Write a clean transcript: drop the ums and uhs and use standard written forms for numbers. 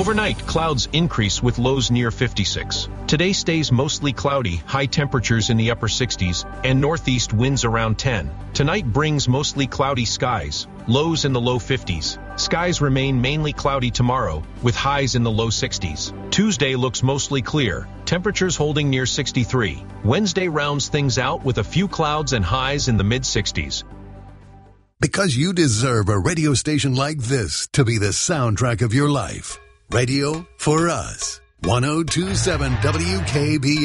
Overnight, clouds increase with lows near 56. Today stays mostly cloudy, high temperatures in the upper 60s, and northeast winds around 10. Tonight brings mostly cloudy skies, lows in the low 50s. Skies remain mainly cloudy tomorrow, with highs in the low 60s. Tuesday looks mostly clear, temperatures holding near 63. Wednesday rounds things out with a few clouds and highs in the mid-60s. Because you deserve a radio station like this to be the soundtrack of your life. Radio for us. 1027 WKBA.